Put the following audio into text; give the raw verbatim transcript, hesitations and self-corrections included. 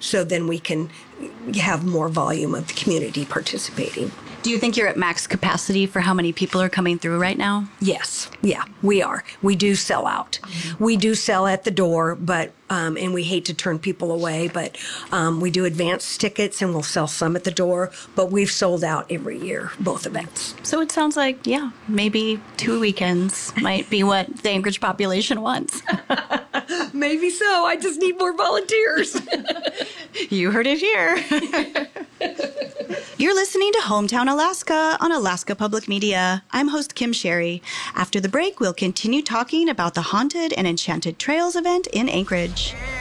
so then we can have more volume of the community participating. Do you think you're at max capacity for how many people are coming through right now? Yes. Yeah, we are. We do sell out. Mm-hmm. We do sell at the door, but um, and we hate to turn people away, but um, we do advance tickets and we'll sell some at the door, but we've sold out every year, both events. So it sounds like, yeah, maybe two weekends might be what the Anchorage population wants. Maybe so. I just need more volunteers. You heard it here. You're listening to Hometown Alaska on Alaska Public Media. I'm host Kim Sherry. After the break, we'll continue talking about the Haunted and Enchanted Trails event in Anchorage.